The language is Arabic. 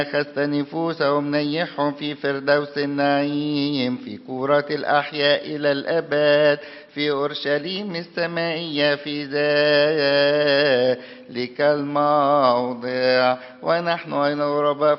أخذت نفوسهم نيحهم في فردوس النعيم في كورة الأحياء إلى الأبد في أورشليم السمائية في ذلك الموضع. ونحن أين غرباء